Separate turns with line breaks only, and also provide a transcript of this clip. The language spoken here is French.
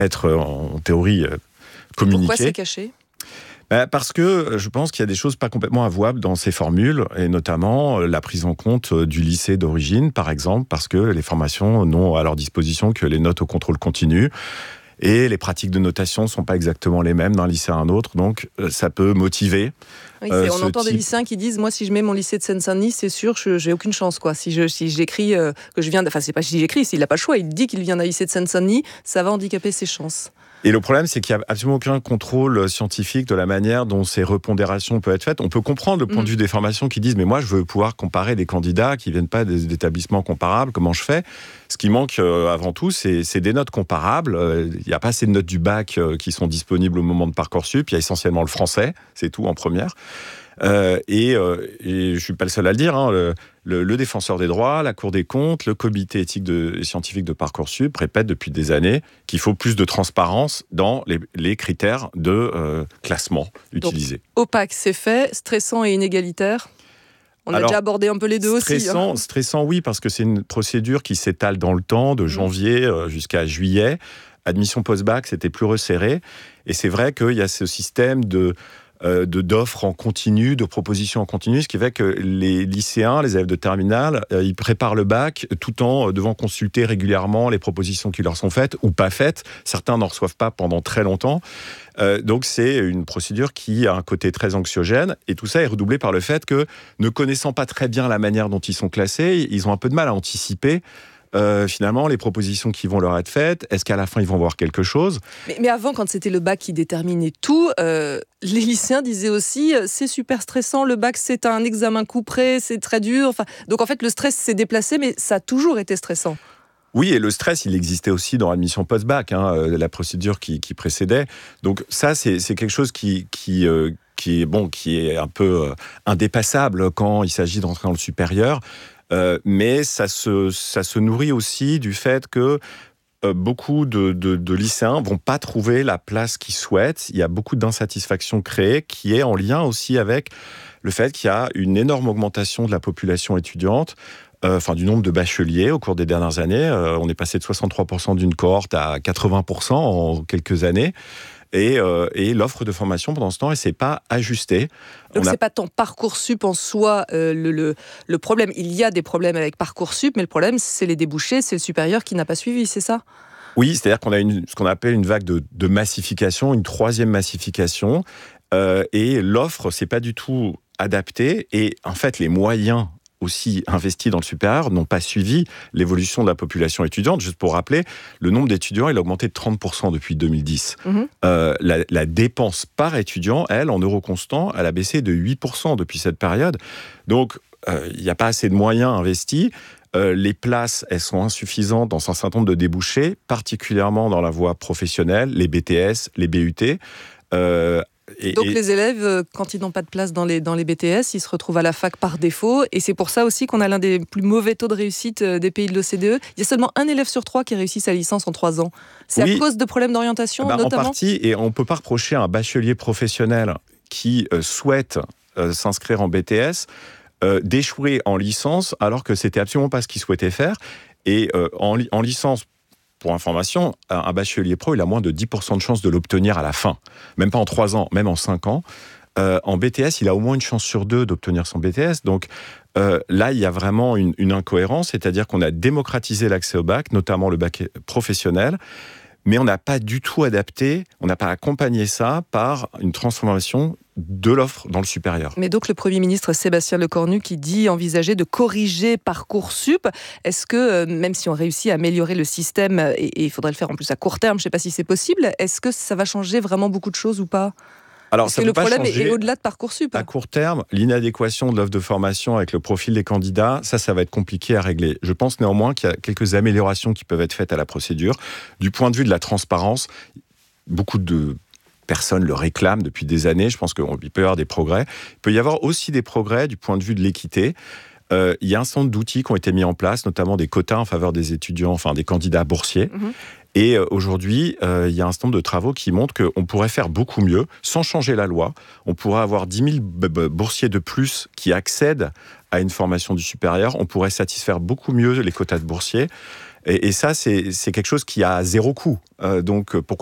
être en théorie communiqué.
Pourquoi c'est caché ?
Parce que je pense qu'il y a des choses pas complètement avouables dans ces formules, et notamment la prise en compte du lycée d'origine, par exemple, parce que les formations n'ont à leur disposition que les notes au contrôle continu, et les pratiques de notation ne sont pas exactement les mêmes d'un lycée à un autre, donc ça peut motiver.
Oui, on entend des lycéens qui disent, moi si je mets mon lycée de Seine-Saint-Denis, c'est sûr, j'ai aucune chance, quoi. Si j'écris que je viens, enfin c'est pas si j'écris, s'il n'a pas le choix, il dit qu'il vient d'un lycée de Seine-Saint-Denis, ça va handicaper ses chances.
Et le problème, c'est qu'il n'y a absolument aucun contrôle scientifique de la manière dont ces repondérations peuvent être faites. On peut comprendre le point de vue des formations qui disent « mais moi, je veux pouvoir comparer des candidats qui ne viennent pas d'établissements comparables, comment je fais ?» Ce qui manque avant tout, c'est des notes comparables. Il n'y a pas assez de notes du bac qui sont disponibles au moment de Parcoursup. Il y a essentiellement le français, c'est tout en première. Et je ne suis pas le seul à le dire, hein, le défenseur des droits, la Cour des comptes, le comité éthique et scientifique de Parcoursup répètent depuis des années qu'il faut plus de transparence dans les critères de classement utilisés.
Donc, opaque, c'est fait, stressant et inégalitaire. On a déjà abordé un peu les deux aussi.
Stressant, oui, parce que c'est une procédure qui s'étale dans le temps, de janvier jusqu'à juillet. Admission post-bac, c'était plus resserré. Et c'est vrai qu'il y a ce système d'offres en continu, de propositions en continu, ce qui fait que les lycéens, les élèves de terminale, ils préparent le bac tout en devant consulter régulièrement les propositions qui leur sont faites ou pas faites. Certains n'en reçoivent pas pendant très longtemps. Donc c'est une procédure qui a un côté très anxiogène, et tout ça est redoublé par le fait que, ne connaissant pas très bien la manière dont ils sont classés, ils ont un peu de mal à anticiper finalement les propositions qui vont leur être faites. Est-ce qu'à la fin ils vont voir quelque chose ?
Mais avant, quand c'était le bac qui déterminait tout, les lycéens disaient aussi c'est super stressant, le bac c'est un examen couperet, c'est très dur. Enfin, donc en fait le stress s'est déplacé, mais ça a toujours été stressant.
Oui, et le stress, il existait aussi dans l'admission post-bac, la procédure qui précédait. Donc ça, c'est quelque chose qui est un peu indépassable quand il s'agit d'entrer dans le supérieur. Mais ça se nourrit aussi du fait que beaucoup de lycéens vont pas trouver la place qu'ils souhaitent. Il y a beaucoup d'insatisfaction créée qui est en lien aussi avec le fait qu'il y a une énorme augmentation de la population étudiante, du nombre de bacheliers au cours des dernières années. On est passé de 63% d'une cohorte à 80% en quelques années. Et l'offre de formation, pendant ce temps, elle ne s'est pas ajustée.
Donc, c'est pas tant Parcoursup en soi le problème. Il y a des problèmes avec Parcoursup, mais le problème, c'est les débouchés, c'est le supérieur qui n'a pas suivi, c'est ça ?
Oui, c'est-à-dire qu'on a ce qu'on appelle une vague de massification, une troisième massification. Et l'offre, c'est pas du tout adapté. Et en fait, les moyens aussi investis dans le supérieur n'ont pas suivi l'évolution de la population étudiante. Juste pour rappeler, le nombre d'étudiants, il a augmenté de 30% depuis 2010. La dépense par étudiant, elle, en euros constants, elle a baissé de 8% depuis cette période. Donc, il n'y a pas assez de moyens investis. Les places, elles sont insuffisantes dans un certain nombre de débouchés, particulièrement dans la voie professionnelle, les BTS, les BUT.
Donc les élèves, quand ils n'ont pas de place dans les BTS, ils se retrouvent à la fac par défaut, et c'est pour ça aussi qu'on a l'un des plus mauvais taux de réussite des pays de l'OCDE. Il y a seulement un élève sur 3 qui réussit sa licence en 3 ans. C'est à cause de problèmes d'orientation, notamment ?
En partie, et on ne peut pas reprocher à un bachelier professionnel qui souhaite s'inscrire en BTS d'échouer en licence alors que c'était absolument pas ce qu'il souhaitait faire. Et en licence, pour information, un bachelier pro, il a moins de 10% de chances de l'obtenir à la fin. Même pas en 3 ans, même en 5 ans. En BTS, il a au moins une chance sur 2 d'obtenir son BTS. Donc là, il y a vraiment une incohérence, c'est-à-dire qu'on a démocratisé l'accès au bac, notamment le bac professionnel, mais on n'a pas du tout adapté, on n'a pas accompagné ça par une transformation de l'offre dans le supérieur.
Mais donc le Premier ministre Sébastien Lecornu qui dit envisager de corriger Parcoursup, est-ce que, même si on réussit à améliorer le système, et il faudrait le faire en plus à court terme, je ne sais pas si c'est possible, est-ce que ça va changer vraiment beaucoup de choses ou pas ?
Alors,
parce que le problème est au-delà de Parcoursup.
À court terme, l'inadéquation de l'offre de formation avec le profil des candidats, ça va être compliqué à régler. Je pense néanmoins qu'il y a quelques améliorations qui peuvent être faites à la procédure. Du point de vue de la transparence, beaucoup de personnes le réclament depuis des années. Je pense qu'il peut y avoir des progrès. Il peut y avoir aussi des progrès du point de vue de l'équité. Il y a un certain nombre d'outils qui ont été mis en place, notamment des quotas en faveur des étudiants, enfin des candidats boursiers. Et aujourd'hui, il y a un certain nombre de travaux qui montrent qu'on pourrait faire beaucoup mieux sans changer la loi. On pourrait avoir 10 000 boursiers de plus qui accèdent à une formation du supérieur. On pourrait satisfaire beaucoup mieux les quotas de boursiers. Et ça, c'est quelque chose qui a zéro coût. Donc, pourquoi